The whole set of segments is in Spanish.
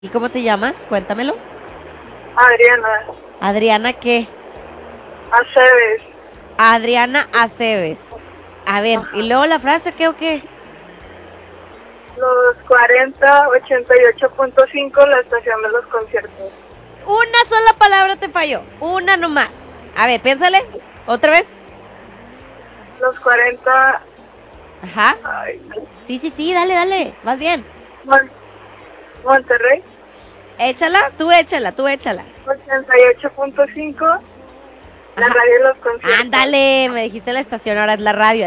¿Y cómo te llamas? Cuéntamelo. Adriana Adriana, ¿qué? Aceves. Adriana Aceves. A ver, ¿y luego la frase qué o qué? Los 40, 88.5, la estación de los conciertos. Una sola palabra te falló. Una nomás. A ver, piénsale. ¿Otra vez? Los 40. Ajá. Ay, Sí, dale. Vas bien. Monterrey. Échala. 88.5, la Ajá. radio de los conciertos. Ándale, me dijiste la estación, ahora es la radio.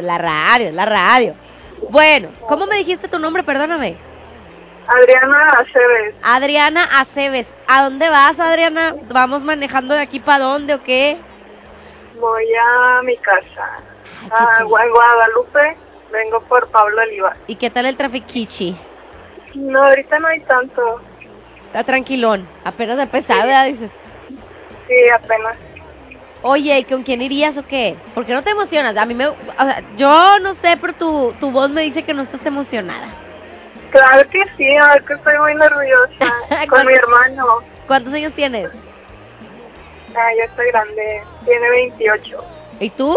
Bueno, ¿cómo me dijiste tu nombre? Perdóname. Adriana Aceves. Adriana Aceves. ¿A dónde vas, Adriana? ¿Vamos manejando de aquí para dónde o qué? Voy a mi casa. Ay, qué chido. En Guadalupe. Vengo por Pablo Oliva. ¿Y qué tal el trafiquichi? No, ahorita no hay tanto. Está tranquilón. Apenas empezaba, ¿verdad? Dices. Sí, apenas. Oye, ¿y con quién irías o qué? ¿Por qué no te emocionas? A mí me... O sea, yo no sé, pero tu voz me dice que no estás emocionada. Claro que sí, a ver que estoy muy nerviosa. Con mi hermano. ¿Cuántos años tienes? Ya estoy grande. Tiene 28. ¿Y tú?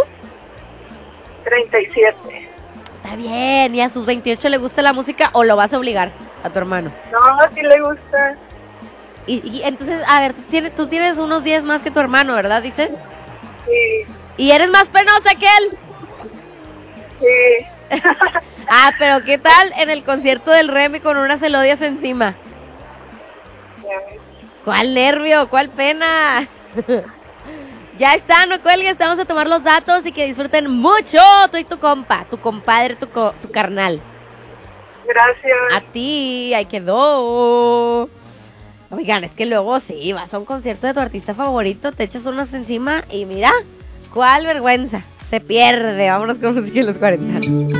37. Está bien. ¿Y a sus 28 le gusta la música o lo vas a obligar a tu hermano? No, sí le gusta. Y entonces, a ver, tú tienes unos 10 más que tu hermano, ¿verdad? Dices. Sí, ¿Y eres más penosa que él? sí. Ah, pero ¿qué tal en el concierto del Remy con unas elodias encima? Ya ves. ¿Cuál nervio? ¿Cuál pena? Ya está, no cuelgues, te vamos a tomar los datos y que disfruten mucho tú y tu compa, tu compadre, tu carnal. Gracias. A ti, ahí quedó. Oigan, es que luego sí, vas a un concierto de tu artista favorito, te echas unas encima y mira, cuál vergüenza, se pierde. Vámonos con música en los 40.